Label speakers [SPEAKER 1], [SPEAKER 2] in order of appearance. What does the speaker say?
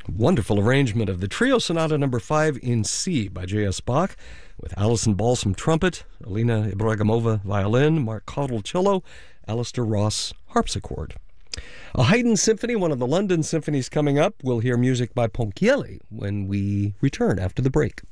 [SPEAKER 1] Wonderful arrangement of the Trio Sonata Number 5 in C by J.S. Bach, with Alison Balsam trumpet, Alina Ibragimova violin, Mark Cottle cello, Alistair Ross harpsichord. A Haydn symphony, one of the London symphonies coming up. We'll hear music by Ponchielli when we return after the break.